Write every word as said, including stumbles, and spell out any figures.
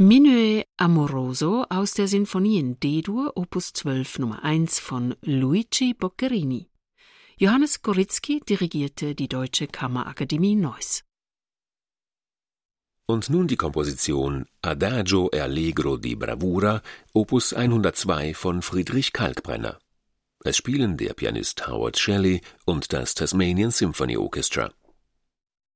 Minuet Amoroso aus der Sinfonie in D-Dur, Opus zwölf Nummer eins von Luigi Boccherini. Johannes Goritzky dirigierte die Deutsche Kammerakademie Neuss. Und nun die Komposition Adagio e Allegro di Bravura, Opus hundertzwei von Friedrich Kalkbrenner. Es spielen der Pianist Howard Shelley und das Tasmanian Symphony Orchestra.